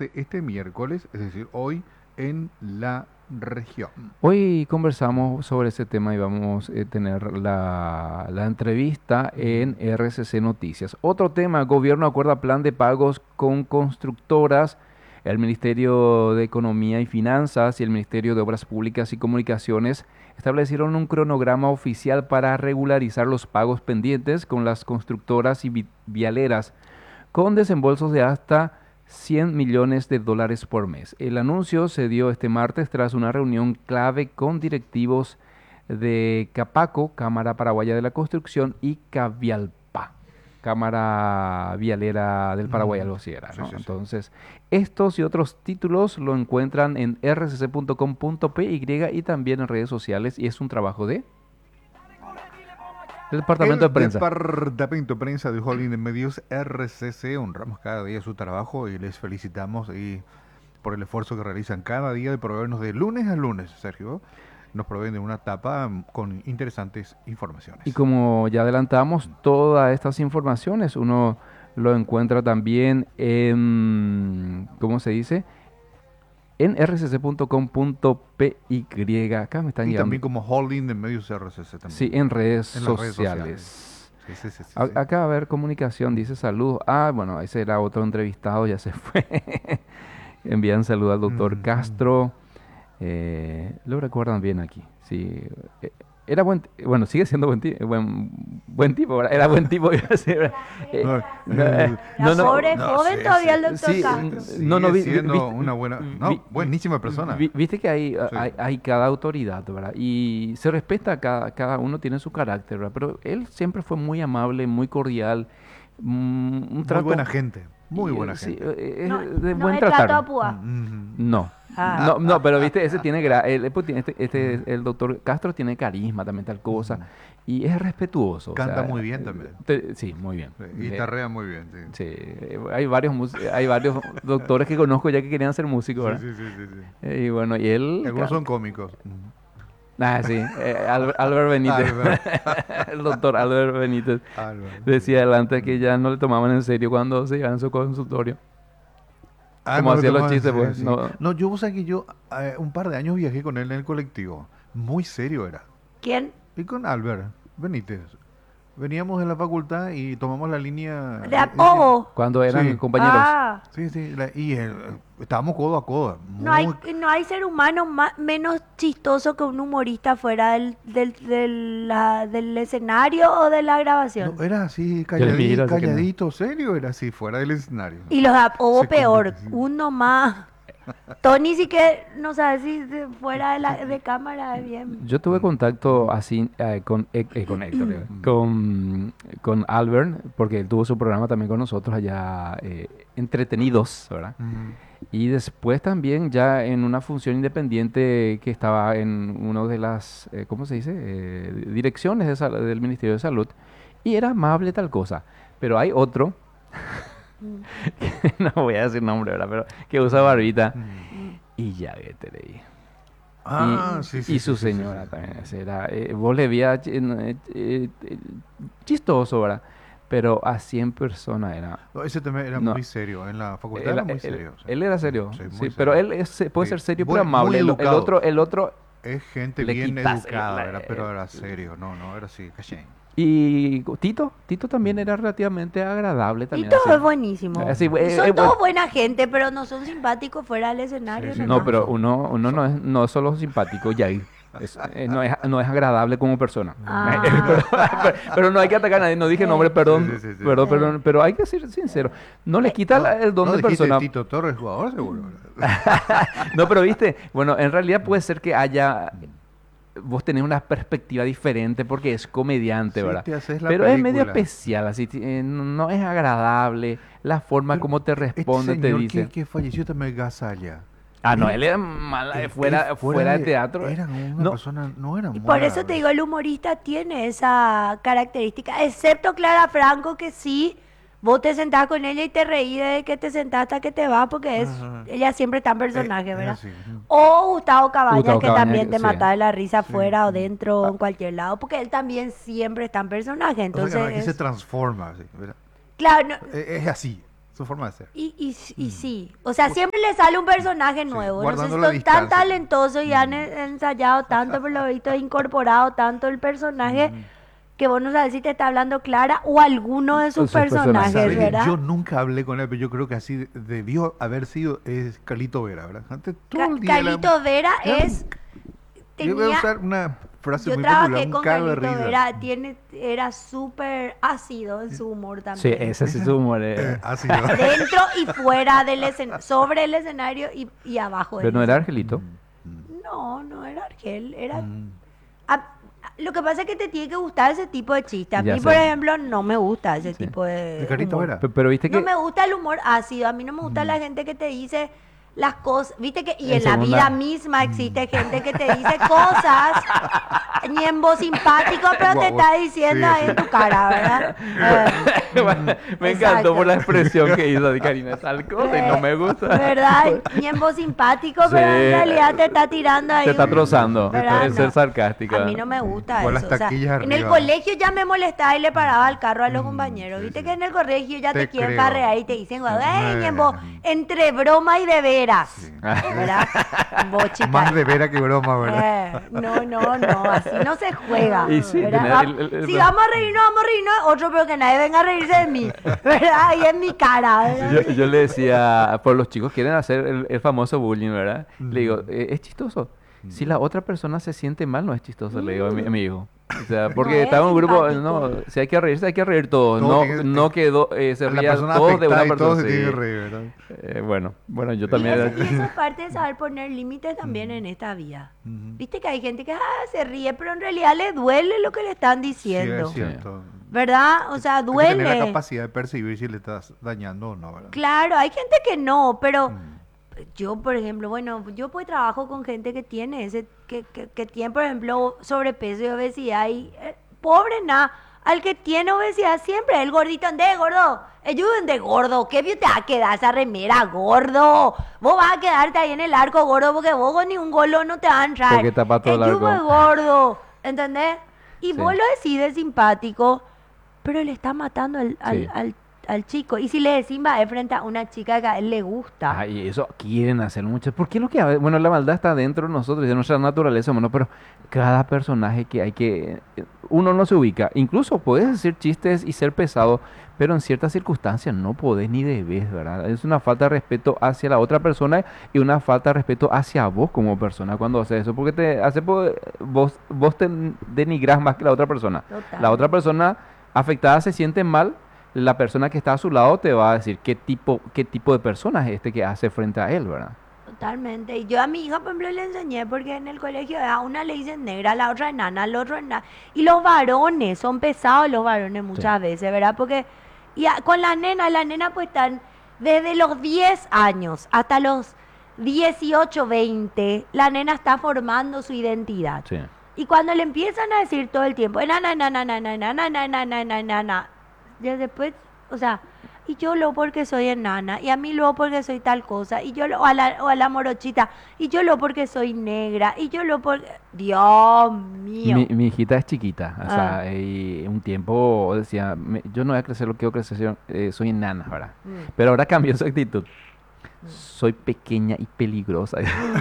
hace este miércoles, es decir, hoy en la región. Hoy conversamos sobre ese tema y vamos a tener la entrevista en RCC Noticias. Otro tema, gobierno acuerda plan de pagos con constructoras. El Ministerio de Economía y Finanzas y el Ministerio de Obras Públicas y Comunicaciones establecieron un cronograma oficial para regularizar los pagos pendientes con las constructoras y vialeras, con desembolsos de hasta 100 millones de dólares por mes. El anuncio se dio este martes tras una reunión clave con directivos de Capaco, Cámara Paraguaya de la Construcción, y Cavialpa, Cámara Vialera del Paraguay, algo así era, ¿no? Sí. Entonces, estos y otros títulos lo encuentran en rcc.com.py y también en redes sociales, y es un trabajo del Departamento de Prensa. Departamento de Prensa de Holding de Medios RCC. Honramos cada día su trabajo y les felicitamos por el esfuerzo que realizan cada día de proveernos de lunes a lunes, Sergio. Nos proveen de una etapa con interesantes informaciones. Y como ya adelantamos, todas estas informaciones uno lo encuentra también en, ¿cómo se dice? En rcc.com.py. Acá me están Y llegando. también como Holding de Medios RCC también. Sí, en redes En las redes sociales. Sí. Acá, a ver, comunicación, dice saludos. Ah, bueno, ese era otro entrevistado, ya se fue. Envían saludos al doctor Castro. Lo recuerdan bien aquí. Sí. Era bueno, sigue siendo buen tipo, ¿verdad? Era buen tipo, iba a decir. Pobre joven todavía el doctor sí, Castro. Siendo una buenísima persona. Viste que hay cada autoridad, ¿verdad? Y se respeta, cada uno tiene su carácter, ¿verdad? Pero él siempre fue muy amable, muy cordial, un trato... Muy buena gente. Muy buena Sí, gente. de No buen es tratar. trato a púa. No. Ah. No, pero viste, ese tiene el doctor Castro tiene carisma también, tal cosa, y es respetuoso. Canta muy bien también. Sí, muy bien. Y guitarrea muy bien, sí. Sí, hay varios doctores que conozco ya que querían ser músicos, ¿verdad? Sí. Y bueno, y él... Algunos son cómicos. Sí, Albert Benítez. El doctor Albert Benítez decía adelante que ya no le tomaban en serio cuando se iban a su consultorio. Como hacía los chistes, pues. Sí. No, yo sé que yo un par de años viajé con él en el colectivo. Muy serio era. ¿Quién? Y con Albert Benítez. Veníamos de la facultad y tomamos la línea... De Apogo. Cuando eran Sí. compañeros. Ah. Sí, y estábamos codo a codo. No hay ser humano menos chistoso que un humorista fuera del escenario o de la grabación. No, era así, miro, así que no. calladito, serio, era así, fuera del escenario. Y los de Apogo Se peor, convierte, sí. uno más. Tony sí que no sabe si fuera de cámara es bien. Yo tuve contacto así con Héctor, con Albert, porque él tuvo su programa también con nosotros allá, Entretenidos, ¿verdad? Y después también ya en una función independiente que estaba en una de las, ¿cómo se dice? Direcciones del Ministerio de Salud. Y era amable tal cosa. Pero hay otro, que no voy a decir nombre, ¿verdad? Pero que usa barbita. Y ya vete leí. Y su señora también. Era, vos le veías chistoso, ¿verdad? Pero así en persona era... No, ese también era muy serio, en la facultad era muy serio. Sí. Él era serio, Sí, muy sí, serio. pero él puede ser serio pero amable. Muy educado. El otro... Es gente Le bien quitas educada, pero era serio, no, era así, caché. Y Tito también era relativamente agradable Y también. todo así. es buenísimo. Así, Son todos buena gente, pero no son simpáticos fuera del escenario. Sí, sí. No, pero uno no es solo simpático, ya no es agradable como persona. Pero no hay que atacar a nadie, no dije nombre, perdón, Sí. perdón, pero hay que ser sincero. No le quita el don no de dijiste persona. Tito Torres, jugador seguro. No, pero viste, bueno, en realidad puede ser que vos tenés una perspectiva diferente porque es comediante, Sí, ¿verdad? te haces la Pero es medio película. especial, así, no es agradable, la forma como te responde, Este te señor dice. que falleció también Gasalla. No, él era mala, fuera de teatro. Era una No, persona, no era Y muy por eso te agradable. digo, el humorista tiene esa característica, excepto Clara Franco, que sí, vos te sentás con ella y te reís desde que te sentás hasta que te vas, porque ella siempre está en personaje, Es ¿verdad? así. O Gustavo Cabañas, Gustavo que Cabañas, también te sí. mata de la risa afuera o dentro o en cualquier lado, porque él también siempre está en personaje, O sea, entonces... que aquí se transforma, así, ¿verdad? Claro, Es así. su forma de ser. Y sí, o sea, siempre le sale un personaje nuevo. No sé guardando si la son tan distancia. talentosos y han ensayado tanto, por lo visto, incorporado tanto el personaje que vos no sabes si te está hablando Clara o alguno de sus Sus personajes. personajes, ¿Sabes que ¿verdad? yo nunca hablé con él, pero yo creo que así debió haber sido es Carlito Vera, ¿verdad? Antes todo el día Carlito Vera Claro, es... yo voy a Tenía, usar una frase yo muy popular, trabajé un con cago de Carlito risa. Vera, era súper ácido en su humor Sí, también. ese sí su humor. Así, ¿no? Dentro y fuera del escenario, sobre el escenario y abajo del Pero no era escenario. Argelito. No era Argel, era... Mm. Lo que pasa es que te tiene que gustar ese tipo de chiste. A Ya mí, sé. por ejemplo, no me gusta ese Sí. tipo de ¿De Carlito humor. Vera? Pero viste que No me gusta el humor ácido. A mí no me gusta la gente que te dice las cosas. Viste que y En en la segunda- vida misma existe gente que te dice cosas ñembo simpático, pero te Guau, está diciendo sí, ahí sí. en tu cara, ¿verdad? Bueno, me Exacto. encantó por la expresión que hizo de Karina. Tal cosa y no me gusta. ¿Verdad? Ñembo simpático, Sí. pero en realidad te está tirando ahí. Te está trozando. ¿Verdad? Es ser No. sarcástica. A mí no me gusta Con eso. las taquillas en el arriba. colegio ya me molestaba y le paraba el carro a los compañeros. sí, Viste sí. que en el colegio ya te Te quieren creo. farrear y te dicen, ¡ey, Eh. ñembo! Entre broma y de veras. Sí. ¿Verdad? Vos, chica. Más de vera que broma, ¿verdad? No, así no se juega. Y sí, ¿verdad? tener el- Si vamos a reírnos, otro, pero que nadie venga a reírse de mí. ¿Verdad? Y en mi cara. ¿verdad? Yo le decía, por los chicos quieren hacer el famoso bullying, ¿verdad? Le digo, es chistoso. Si la otra persona se siente mal, no es chistoso, le digo a mi hijo. O sea, porque No es está en un grupo, simpático. no, si hay que reírse, hay que reír todos. Todo No, tiene- no que se A la rían persona todos de una afectada y todos persona. se tienen Sí. que reír, ¿verdad? Bueno, yo Y también. eso es parte de saber poner límites también en esta vida. Ujú. Viste que hay gente que se ríe, pero en realidad le duele lo que le están Sí, diciendo. es cierto. ¿Verdad? O sea, Hay que tener la duele. capacidad de percibir si le estás dañando o no, ¿verdad? Claro, hay gente que no, pero Mm. yo, por ejemplo, bueno, yo pues trabajo con gente que tiene que tiene, por ejemplo, sobrepeso y obesidad y pobre nada. Al que tiene obesidad siempre, el gordito ande gordo, ayuden de gordo, ¿qué te va a quedar esa remera gordo? Vos vas a quedarte ahí en el arco gordo porque vos con ni un golo no te van a entrar. Porque tapa todo el Ayudo arco. gordo, ¿entendés? Y Sí. vos lo decís de simpático, pero le está matando Sí. al chico. Y si le decís va frente a una chica que a él le gusta. Ah, y eso quieren hacer mucho. ¿Por qué lo que bueno, la maldad está dentro de nosotros, de nuestra naturaleza, bueno, pero cada personaje que hay que uno no se ubica. Incluso puedes decir chistes y ser pesado, pero en ciertas circunstancias no podés ni debes, ¿verdad? Es una falta de respeto hacia la otra persona y una falta de respeto hacia vos como persona cuando haces eso, porque te hace vos te denigras más que la otra persona. Total. La otra persona afectada se siente mal. La persona que está a su lado te va a decir qué tipo de persona es este que hace frente a él, ¿verdad? Totalmente. Y yo a mi hija, por ejemplo, le enseñé porque en el colegio a una le dicen negra, a la otra enana, al otro enana. Y los varones, son pesados los varones muchas veces, ¿verdad? Porque con la nena pues están desde los 10 años hasta los 18, 20, la nena está formando su identidad. Sí. Y cuando le empiezan a decir todo el tiempo, enana, enana, enana, enana, enana, enana, enana, ya después, o sea, y yo lo porque soy enana, y a mí lo porque soy tal cosa, y yo lo, o a la morochita, y yo lo porque soy negra, y yo lo porque... Dios mío. Mi hijita es chiquita, o sea, Ah. y un tiempo decía, yo no voy a crecer lo que quiero crecer, soy enana, ¿verdad? Mm. Pero ahora cambió su actitud. Soy pequeña y peligrosa.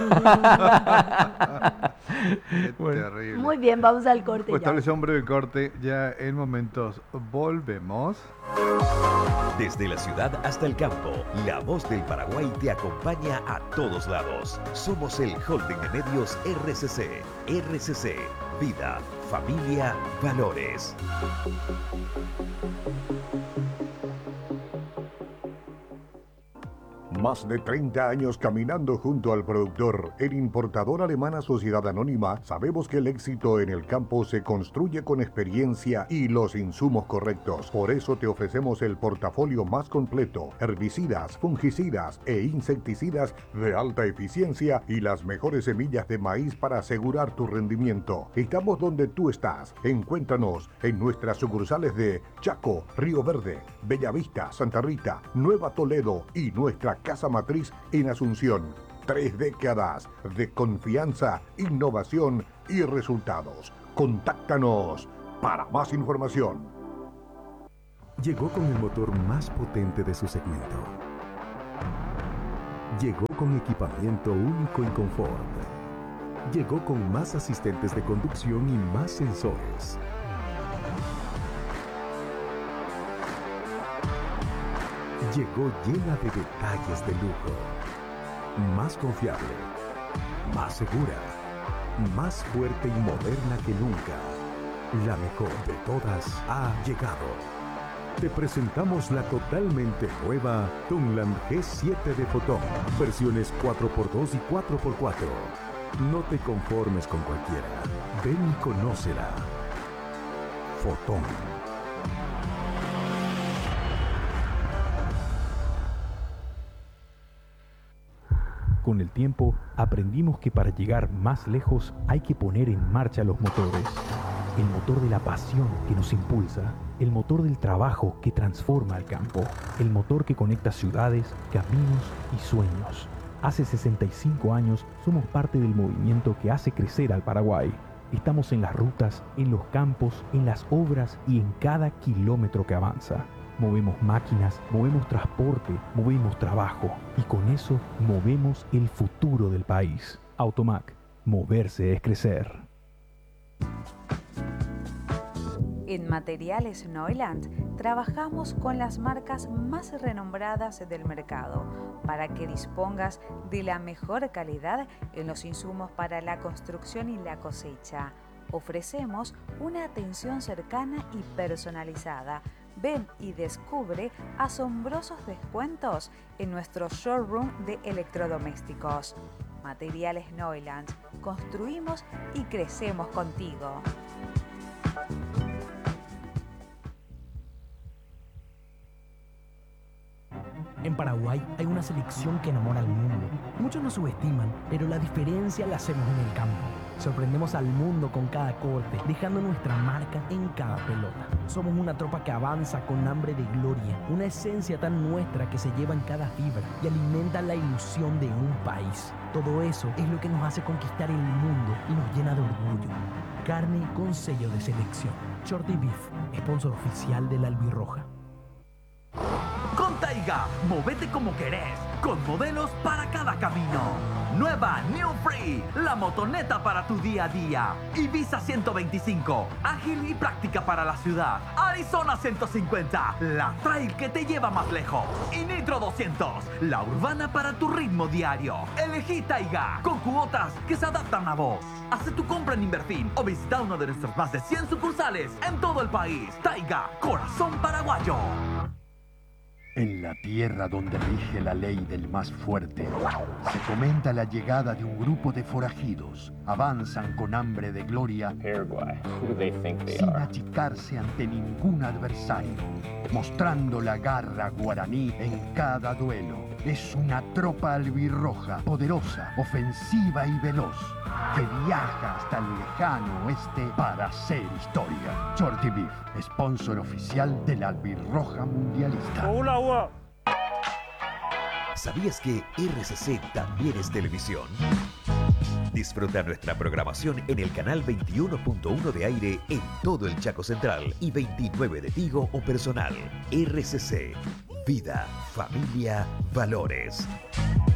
Qué Bueno. terrible. Muy bien, vamos al corte Pues ya. establecer un breve corte, ya en momentos volvemos. Desde la ciudad hasta el campo, la voz del Paraguay te acompaña a todos lados. Somos el holding de medios RCC. RCC, vida, familia, valores. Más de 30 años caminando junto al productor. En Importadora Alemana Sociedad Anónima sabemos que el éxito en el campo se construye con experiencia y los insumos correctos. Por eso te ofrecemos el portafolio más completo: herbicidas, fungicidas e insecticidas de alta eficiencia y las mejores semillas de maíz para asegurar tu rendimiento. Estamos donde tú estás. Encuéntranos en nuestras sucursales de Chaco, Río Verde, Bellavista, Santa Rita, Nueva Toledo y nuestra casa matriz en Asunción. 3 décadas de confianza, innovación y resultados. Contáctanos para más información. Llegó con el motor más potente de su segmento. Llegó con equipamiento único y confort. Llegó con más asistentes de conducción y más sensores. Llegó llena de detalles de lujo. Más confiable, más segura, más fuerte y moderna que nunca. La mejor de todas ha llegado. Te presentamos la totalmente nueva Tungland G7 de Fotón. Versiones 4x2 y 4x4. No te conformes con cualquiera. Ven y conócela. Fotón. Con el tiempo, aprendimos que para llegar más lejos hay que poner en marcha los motores. El motor de la pasión que nos impulsa, el motor del trabajo que transforma el campo, el motor que conecta ciudades, caminos y sueños. Hace 65 años somos parte del movimiento que hace crecer al Paraguay. Estamos en las rutas, en los campos, en las obras y en cada kilómetro que avanza. Movemos máquinas, movemos transporte, movemos trabajo y con eso movemos el futuro del país. Automac, moverse es crecer. En Materiales Neuland trabajamos con las marcas más renombradas del mercado para que dispongas de la mejor calidad en los insumos para la construcción y la cosecha. Ofrecemos una atención cercana y personalizada. Ven y descubre asombrosos descuentos en nuestro showroom de electrodomésticos. Materiales Neuland. Construimos y crecemos contigo. En Paraguay hay una selección que enamora al mundo. Muchos nos subestiman, pero la diferencia la hacemos en el campo. Sorprendemos al mundo con cada corte, dejando nuestra marca en cada pelota. Somos una tropa que avanza con hambre de gloria, una esencia tan nuestra que se lleva en cada fibra y alimenta la ilusión de un país. Todo eso es lo que nos hace conquistar el mundo y nos llena de orgullo. Carne con sello de selección. Shorty Beef, sponsor oficial de la Albirroja. Con Taiga, movete como querés, con modelos para cada camino. Nueva New Free, la motoneta para tu día a día. Ibiza 125, ágil y práctica para la ciudad. Arizona 150, la trail que te lleva más lejos. Y Nitro 200, la urbana para tu ritmo diario. Elegí Taiga, con cuotas que se adaptan a vos. Haz tu compra en Inverfin o visita uno de nuestros más de 100 sucursales en todo el país. Taiga, corazón paraguayo. En la tierra donde rige la ley del más fuerte, se comenta la llegada de un grupo de forajidos. Avanzan con hambre de gloria, sin achicarse ante ningún adversario, mostrando la garra guaraní en cada duelo. Es una tropa albirroja, poderosa, ofensiva y veloz, que viaja hasta el lejano oeste para hacer historia. Shorty Beef, sponsor oficial de la Albirroja Mundialista. ¿Sabías que RCC también es televisión? Disfruta nuestra programación en el canal 21.1 de aire en todo el Chaco Central y 29 de Tigo o Personal. RCC, vida, familia, valores.